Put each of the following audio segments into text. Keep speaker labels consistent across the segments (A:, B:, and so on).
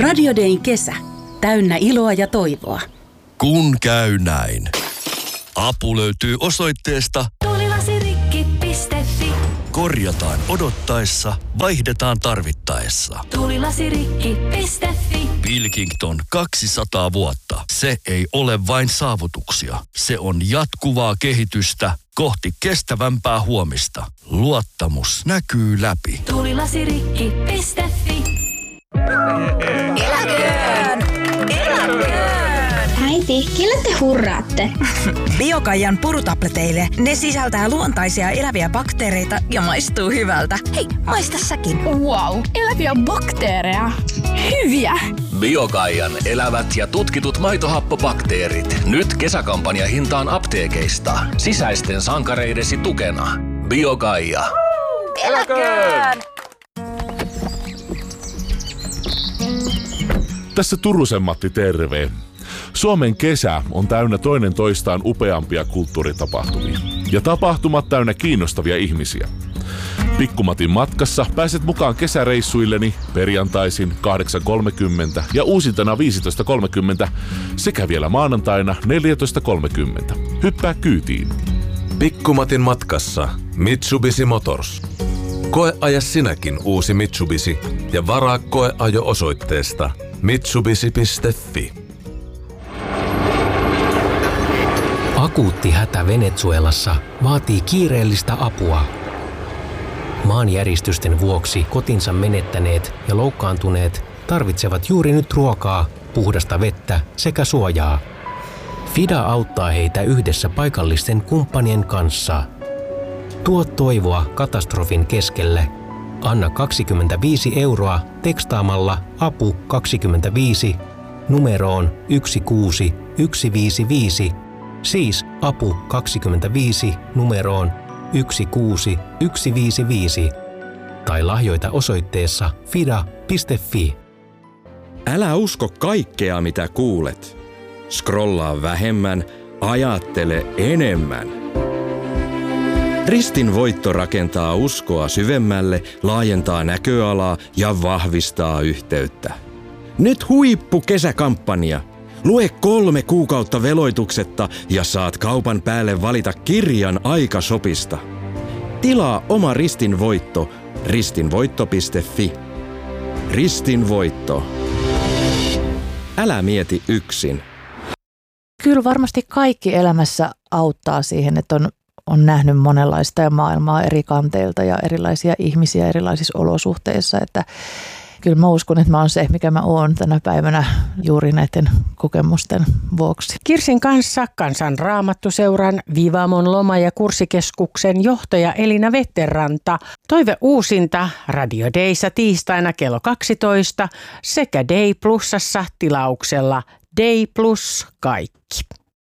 A: Radio Dayn kesä. Täynnä iloa ja toivoa.
B: Kun käy näin. Apu löytyy osoitteesta
C: tuulilasirikki.fi.
B: Korjataan odottaessa, vaihdetaan tarvittaessa.
C: Tuulilasirikki.fi.
B: Pilkington 200 vuotta. Se ei ole vain saavutuksia. Se on jatkuvaa kehitystä kohti kestävämpää huomista. Luottamus näkyy läpi.
C: Tuulilasirikki.fi.
D: Eläköön! Eläköön!
E: Äiti, kelle te hurraatte?
D: Biokaijan purutableteille. Ne sisältää luontaisia eläviä bakteereita ja maistuu hyvältä. Hei, maista säkin.
E: Wow, eläviä bakteereja. Hyviä!
F: Biokaijan elävät ja tutkitut maitohappobakteerit. Nyt kesäkampanja hintaan apteekeista. Sisäisten sankareidesi tukena. Biokaija.
D: Eläköön!
G: Tässä Turusen Matti, terve. Suomen kesä on täynnä toinen toistaan upeampia kulttuuritapahtumia. Ja tapahtumat täynnä kiinnostavia ihmisiä. Pikkumatin matkassa pääset mukaan kesäreissuilleni perjantaisin 8.30 ja uusintana 15.30 sekä vielä maanantaina 14.30. Hyppää kyytiin.
H: Pikkumatin matkassa Mitsubishi Motors. Koeaja sinäkin uusi Mitsubishi ja varaa koeajo osoitteesta mitsubishi.fi.
I: Akuutti hätä Venezuelassa vaatii kiireellistä apua. Maanjäristysten vuoksi kotinsa menettäneet ja loukkaantuneet tarvitsevat juuri nyt ruokaa, puhdasta vettä sekä suojaa. FIDA auttaa heitä yhdessä paikallisten kumppanien kanssa. Tuo toivoa katastrofin keskelle. Anna 25 € tekstaamalla APU 25 numeroon 16155. Siis APU 25 numeroon 16155. Tai lahjoita osoitteessa fida.fi.
J: Älä usko kaikkea, mitä kuulet. Scrollaa vähemmän, ajattele enemmän. Ristin voitto rakentaa uskoa syvemmälle, laajentaa näköalaa ja vahvistaa yhteyttä. Nyt huippukesäkampanja. Lue 3 kuukautta veloituksetta ja saat kaupan päälle valita kirjan Aikashopista. Tilaa oma Ristin voitto ristinvoitto.fi. Ristin voitto. Älä mieti yksin.
K: Kyllä varmasti kaikki elämässä auttaa siihen, että on nähnyt monenlaista ja maailmaa eri kanteilta ja erilaisia ihmisiä erilaisissa olosuhteissa, että kyllä mä uskon, että mä oon se, mikä mä oon tänä päivänä juuri näiden kokemusten vuoksi.
L: Kirsin kanssa Kansanraamattuseuran Vivamon loma- ja kurssikeskuksen johtaja Elina Vetteranta. Toive uusinta Radio Dayssa tiistaina kello 12 sekä Day Plusassa tilauksella Day Plus kaikki.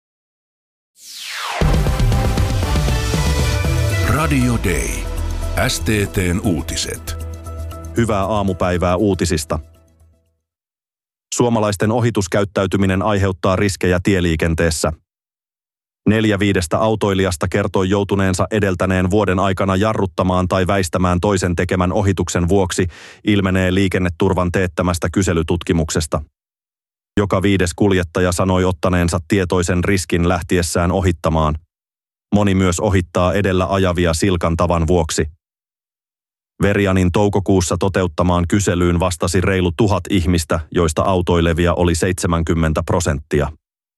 M: Radio Day. STT:n uutiset.
N: Hyvää aamupäivää uutisista. Suomalaisten ohituskäyttäytyminen aiheuttaa riskejä tieliikenteessä. 4/5 autoilijasta kertoi joutuneensa edeltäneen vuoden aikana jarruttamaan tai väistämään toisen tekemän ohituksen vuoksi, ilmenee liikenneturvan teettämästä kyselytutkimuksesta. Joka 5. kuljettaja sanoi ottaneensa tietoisen riskin lähtiessään ohittamaan. Moni myös ohittaa edellä ajavia silkan tavan vuoksi. Verianin toukokuussa toteuttamaan kyselyyn vastasi reilu 1000 ihmistä, joista autoilevia oli 70%.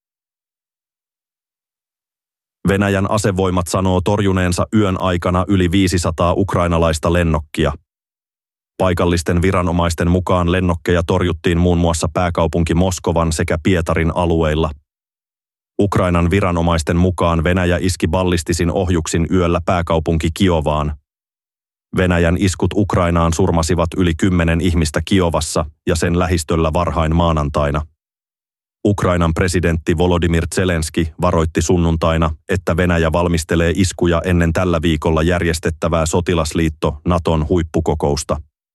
N: Venäjän asevoimat sanoo torjuneensa yön aikana yli 500 ukrainalaista lennokkia. Paikallisten viranomaisten mukaan lennokkeja torjuttiin muun muassa pääkaupunki Moskovan sekä Pietarin alueilla. Ukrainan viranomaisten mukaan Venäjä iski ballistisin ohjuksin yöllä pääkaupunki Kiovaan. Venäjän iskut Ukrainaan surmasivat yli 10 ihmistä Kiovassa ja sen lähistöllä varhain maanantaina. Ukrainan presidentti Volodymyr Zelenski varoitti sunnuntaina, että Venäjä valmistelee iskuja ennen tällä viikolla järjestettävää sotilasliitto Naton huippukokousta.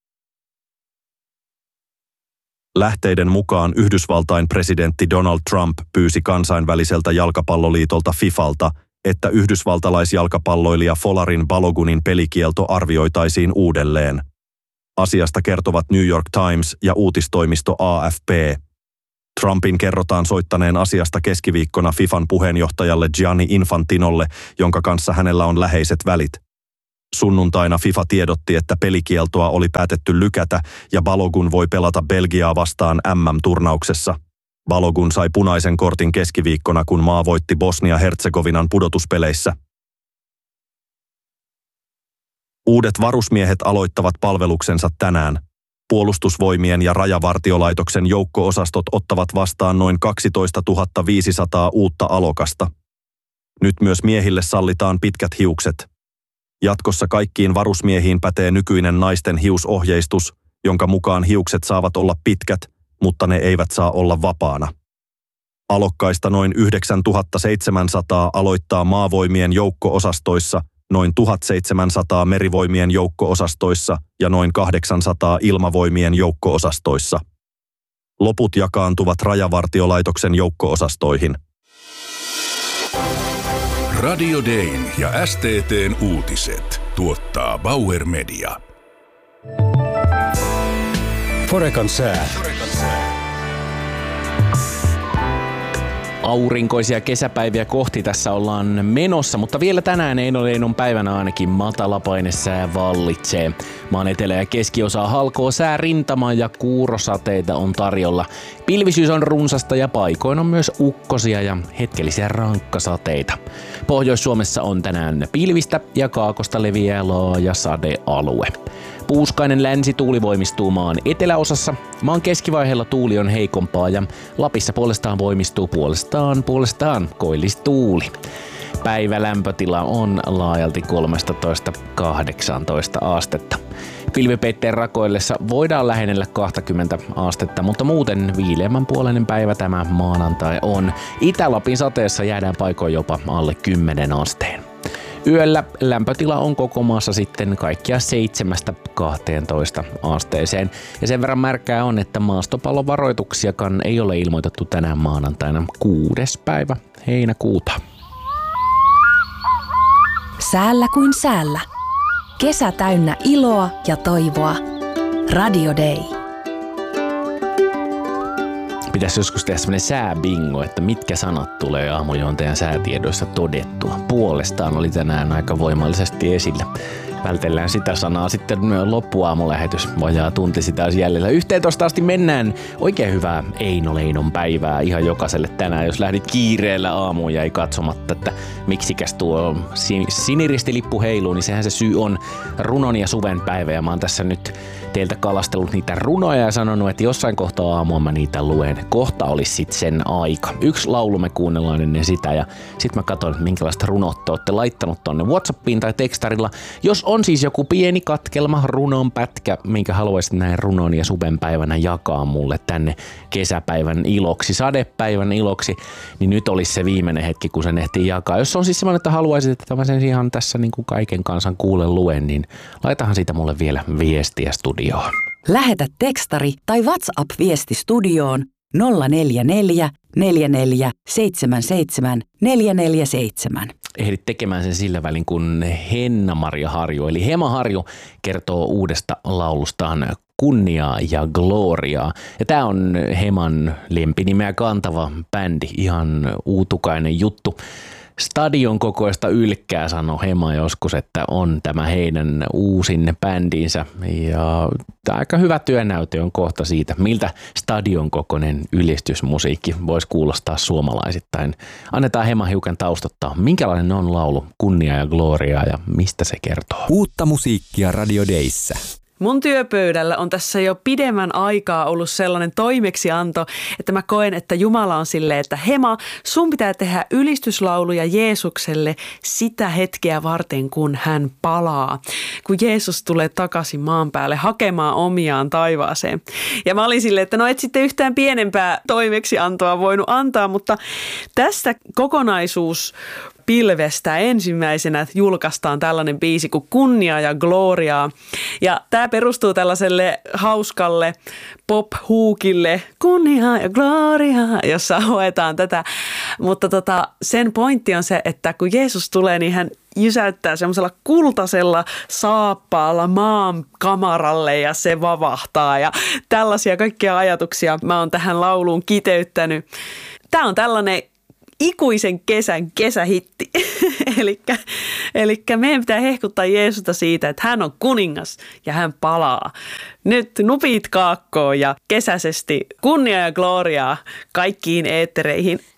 N: Lähteiden mukaan Yhdysvaltain presidentti Donald Trump pyysi kansainväliseltä jalkapalloliitolta FIFAlta, että yhdysvaltalaisjalkapalloilija Folarin Balogunin pelikielto arvioitaisiin uudelleen. Asiasta kertovat New York Times ja uutistoimisto AFP. Trumpin kerrotaan soittaneen asiasta keskiviikkona FIFAn puheenjohtajalle Gianni Infantinolle, jonka kanssa hänellä on läheiset välit. Sunnuntaina FIFA tiedotti, että pelikieltoa oli päätetty lykätä ja Balogun voi pelata Belgiaa vastaan MM-turnauksessa. Balogun sai punaisen kortin keskiviikkona, kun maa voitti Bosnia-Herzegovinan pudotuspeleissä. Uudet varusmiehet aloittavat palveluksensa tänään. Puolustusvoimien ja Rajavartiolaitoksen joukko-osastot ottavat vastaan noin 12 500 uutta alokasta. Nyt myös miehille sallitaan pitkät hiukset. Jatkossa kaikkiin varusmiehiin pätee nykyinen naisten hiusohjeistus, jonka mukaan hiukset saavat olla pitkät, mutta ne eivät saa olla vapaana. Alokkaista noin 9700 aloittaa maavoimien joukko-osastoissa, noin 1700 merivoimien joukko-osastoissa ja noin 800 ilmavoimien joukko-osastoissa. Loput jakaantuvat Rajavartiolaitoksen joukko-osastoihin.
M: Radio Dayn ja STT:n uutiset tuottaa Bauer Media.
O: Forecan sää.
P: Aurinkoisia kesäpäiviä kohti tässä ollaan menossa, mutta vielä tänään Eino-Leinon päivänä ainakin matalapainesää vallitsee. Maan etelä- ja keskiosaa halkoo säärintama ja kuurosateita on tarjolla. Pilvisyys on runsasta ja paikoin on myös ukkosia ja hetkellisiä rankkasateita. Pohjois-Suomessa on tänään pilvistä ja kaakosta leviää laaja sadealue. Puuskainen länsituuli voimistuu maan eteläosassa. Maan keskivaiheella tuuli on heikompaa ja Lapissa puolestaan voimistuu puolestaan koillistuuli. Päivälämpötila on laajalti 13–18 astetta. Pilvipeitteen rakoillessa voidaan lähennellä 20 astetta, mutta muuten viileämmän puoleinen päivä tämä maanantai on. Itä-Lapin sateessa jäädään paikoin jopa alle 10 asteen. Yöllä lämpötila on koko maassa sitten kaikkia 7–12 asteeseen. Ja sen verran märkää on, että maastopallovaroituksiakaan ei ole ilmoitettu tänään maanantaina 6. päivä heinäkuuta.
C: Säällä kuin säällä. Kesä täynnä iloa ja toivoa. Radio Day.
P: Pitäisi joskus tehdä semmoinen sääbingo, että mitkä sanat tulee aamujuontajan säätiedoissa todettua. Puolestaan oli tänään aika voimallisesti esillä. Vältellään sitä sanaa sitten loppuaamulähetys. Vajaa tunti sitä olisi jäljellä. 11 asti mennään. Oikein hyvää Eino-Leinon päivää ihan jokaiselle tänään. Jos lähdit kiireellä aamuun ja ei katsomatta, että miksikäs tuo siniristilippu heiluu, niin sehän se syy on runon ja suven päivä. Ja mä oon tässä nyt teiltä kalastellut niitä runoja ja sanonut, että jossain kohtaa aamua mä niitä luen. Kohta olisi sitten sen aika. Yksi laulu me kuunnellaan ennen sitä ja sit mä katson, minkälaista runot te olette laittanut tonne WhatsAppiin tai tekstarilla. Jos on siis joku pieni katkelma, runon pätkä, minkä haluaisit näin runon ja suven päivänä jakaa mulle tänne kesäpäivän iloksi, sadepäivän iloksi, niin nyt olisi se viimeinen hetki, kun sen ehtii jakaa. Jos on siis semmoinen, että haluaisit, että mä sen ihan tässä niin kuin kaiken kansan kuulen luen, niin laitahan siitä mulle vielä viestiä studioon.
A: Lähetä tekstari tai WhatsApp-viesti studioon 044 44 77 447.
P: Ehdit tekemään sen sillä välin, kun Henna-Maria Harju, eli Hema Harju, kertoo uudesta laulustaan Kunniaa ja Gloriaa. Ja tää on Heman lempinimeä kantava bändi, ihan uutukainen juttu. Stadion kokoista ylkkää, sanoi Hema joskus, että on tämä heidän uusin bändinsä. Ja aika hyvä työnäyte on kohta siitä, miltä stadion kokoinen ylistysmusiikki voisi kuulostaa suomalaisittain. Annetaan Hema hiukan taustottaa, minkälainen on laulu Kunnia ja Gloriaa ja mistä se kertoo.
Q: Uutta musiikkia Radio Dayssä.
R: Mun työpöydällä on tässä jo pidemmän aikaa ollut sellainen toimeksianto, että mä koen, että Jumala on silleen, että Hema, sun pitää tehdä ylistyslauluja Jeesukselle sitä hetkeä varten, kun hän palaa. Kun Jeesus tulee takaisin maan päälle hakemaan omiaan taivaaseen. Ja mä olin silleen, että no et sitten yhtään pienempää toimeksiantoa voinut antaa, mutta tästä kokonaisuus pilvestä ensimmäisenä julkaistaan tällainen biisi kuin Kunnia ja Gloriaa. Ja tämä perustuu tällaiselle hauskalle pop-huukille Kunnia ja Gloriaa, jossa hoetaan tätä. Mutta sen pointti on se, että kun Jeesus tulee, niin hän jysäyttää semmoisella kultaisella saappaalla maan kamaralle ja se vavahtaa ja tällaisia kaikkia ajatuksia mä oon tähän lauluun kiteyttänyt. Tää on tällainen ikuisen kesän kesähitti. Elikkä meidän pitää hehkuttaa Jeesusta siitä, että hän on kuningas ja hän palaa. Nyt nupit kaakkoon ja kesäisesti kunnia ja gloriaa kaikkiin eettereihin.